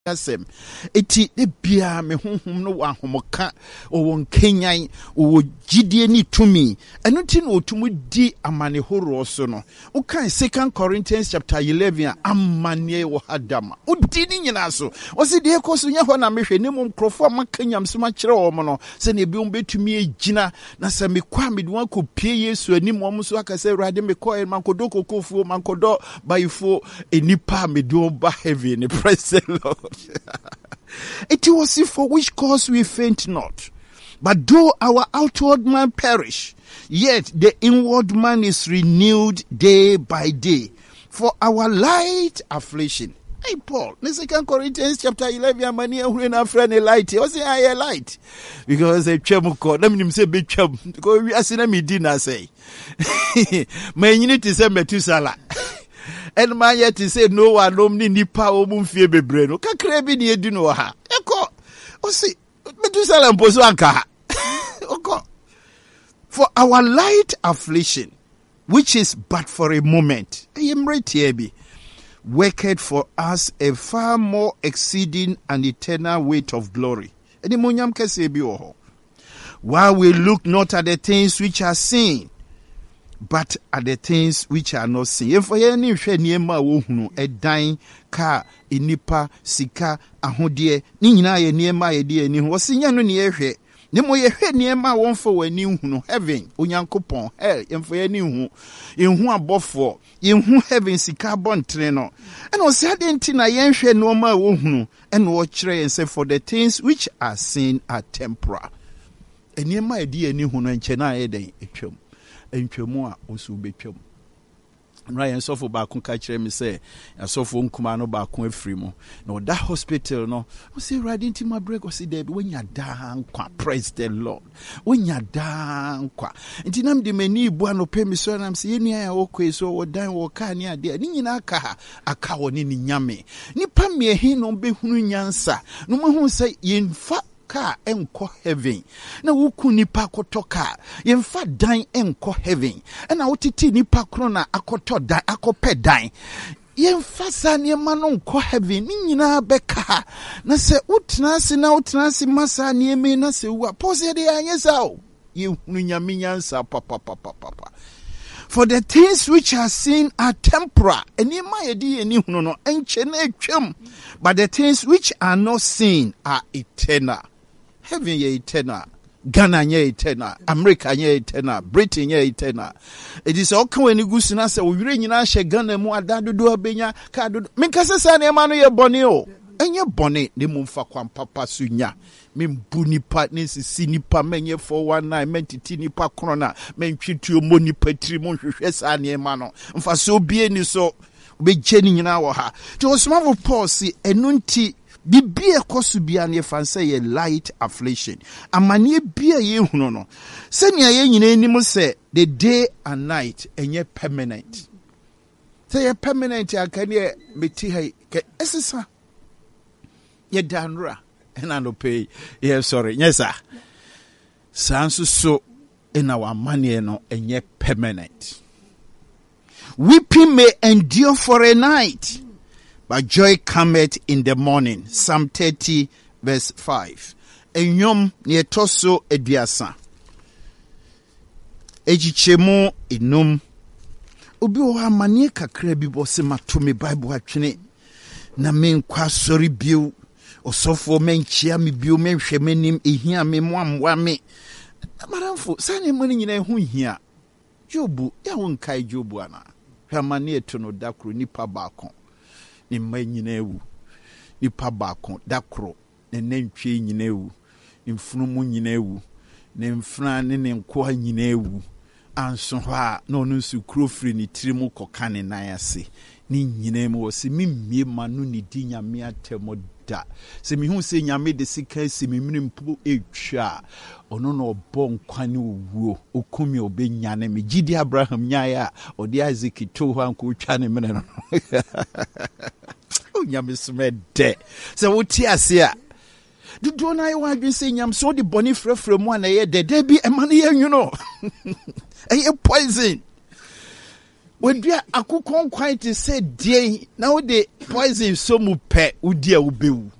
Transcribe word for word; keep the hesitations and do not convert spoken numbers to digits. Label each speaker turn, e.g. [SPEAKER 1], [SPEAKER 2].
[SPEAKER 1] asem eti de bia me honhom no wa homoka o won kenyan o gidie ni tumi eno ti no otumu di amane horo so no o kan Second Corinthians chapter eleven amane wo hadama o di ni nyina so o se de ekoso nya ho na mehwe ne mom krofo amakanyam so ma kire wo mo no se ne bi on betumi agina na se me kwa me de wan ko pie Yesu ani mom so aka se Awurade me ko man kodo kokofuo man kodo bayifo enipa me do ba heaven. Praise the Lord. It was for which cause we faint not. But though our outward man perish, yet the inward man is renewed day by day. For our light affliction. Hey Paul, in Second Corinthians chapter eleven, many are when a friend a light. I say I light because a chemuko. Let me say big chum. Because we are seeing me dinner say. My unit is a metusala. And my yet to say no one omni nipa omum fie bebre no kakra bi ne edu no ha eko o si metusala mposo anka oko for our light affliction which is but for a moment ayemretie worked for us a far more exceeding and eternal weight of glory eni monyam kese bi wo ho while we look not at the things which are seen but at the things which are not seen. If we any hwe niema wo hunu edan ka enipa sika ahodie ni nyina ye niema ye de ani ho sinya no ne ye hwe ne mo ye hwe niema won fo wani hunu heaven onyankopon hell emfo ye ni hu enhu abofo enhu heaven sika bontre no and o say adenti na ye hwe no ma wo hunu and wo kire say for the things which are seen are temporal eniema ye de ani hu no enche na ye den etwam entwemu a osu betwam Ryan sofo ba kun ka kire me say sofo nkuma no ba kun afiri mu na oda hospital no o say Awurade nti ma break o say there when ya da nkwa praise the Lord when ya da nkwa nti nam de mani bu anope mi so nam say eni ya okwe so odan wo ka ni ade ni nyina aka ha aka wo ni nyame nipa me hin no be hunu nyansa no mo hu say yemfa ka enko heaven na wuku nipa akoto ka yemfa dan enko heaven na wotiti nipa kro na akoto dan akope dan yemfa sa niema no enko heaven ni nyina beka na se utna se na utna se masa nieme na se wa pose de anyesa o ye hunu nyame nyansa papa papa papa for the things which are seen are temporal enima ye di eni hunu no enche na etwam but the things which are not seen are eternal. Heaven ye eternal, Ghana ye eternal, America ye eternal, Britain ye eternal. It is all come when you go to say, we really not share Ghana mo adadu do abenya kadu. Minkasa sa ne manu ye boni o. Enye boni ne mumfa kwa papa sunya. Min buni partners si nipa menye four one nine men titi nipa krona men twitu o moni patri mon hwehwe sa ne mano. Mfa so bie ni so be jeni nyina wo ha. To osmavo Paul si enunti bibia kosu bia ne fanse ye light affliction amane bia ye hunu no se nia ye nyina anim se the day and night enye permanent say ye permanent akane meti hai ke esisa ye danra ena no pay ye sorry nyesa sansu so in our money no enye permanent weeping may endure for a night but joy cometh in the morning. Psalm thirty verse five. Enyom ne toso eduasa. Ejichemu inum. Obi o amane kakra bi bo se matome Bible atwene. Na men kwa sori biu. Osofo men chia me biu men hwe menim ehia me moamwa me. Maramfo sane mo nyina hu hia. Jobu ya won kai Jobu ana. Hwamane eto no dakro nipa baako. Ni mma nyina ewu nipa baako dakro ne nantwie nyina ewu ni mfunumu nyina ewu ne mfra ne ne nkoa nyina ewu anso ho a na onu su krofri ni tirimu kokane nan ase ni nyina mu wo se mimmie manu ni di nyame atemo da se mi hu se nyame de sika se mi mini mpo etwa ono no obo nkwane owuo okumi obenya me gidi Abraham nyaaya odi Isaac to ho anko twa ne mene no o nyame smede se woti ase a dudu na ye wadwen se nyam so de boni frefre mu ana ye de de bi emane ye nwuno eye poison when dia akukon kwai te say die na wo de poison so mu pe udi a wo bewu